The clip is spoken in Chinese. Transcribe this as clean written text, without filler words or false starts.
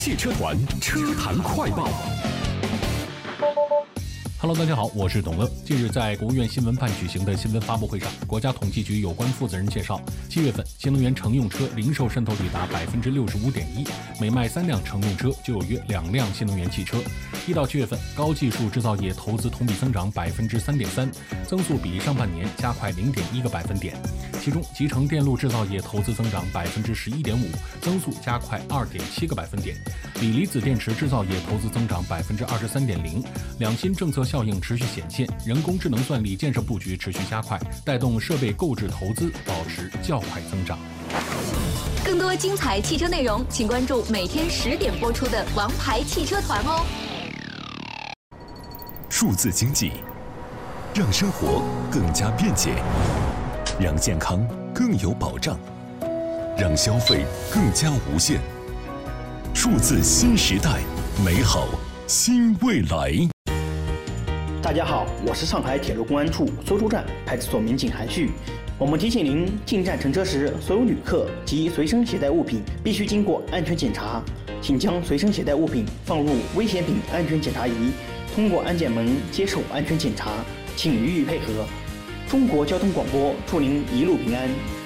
汽车团车坛快报。 Hello， 大家好，我是董乐。近日，在国务院新闻办举行的新闻发布会上，国家统计局有关负责人介绍，7月份新能源乘用车零售渗透率达65.1%，每卖3辆乘用车就有约2辆新能源汽车。1到7月份，高技术制造业投资同比增长3.3%，增速比上半年加快0.1个百分点。其中，集成电路制造业投资增长11.5%，增速加快2.7个百分点。锂离子电池制造业投资增长23.0%，两新政策效应持续显现，人工智能算力建设布局持续加快，带动设备购置投资保持较快增长。 更多精彩汽车内容，请关注每天10点播出的《王牌汽车团》哦。 数字经济让生活更加便捷，让健康更有保障，让消费更加无限。数字新时代，美好新未来。 大家好，我是上海铁路公安处苏州站派出所民警韩旭。我们提醒您，进站乘车时，所有旅客及随身携带物品必须经过安全检查，请将随身携带物品放入危险品安全检查仪，通过安检门接受安全检查，请予以配合。中国交通广播祝您一路平安。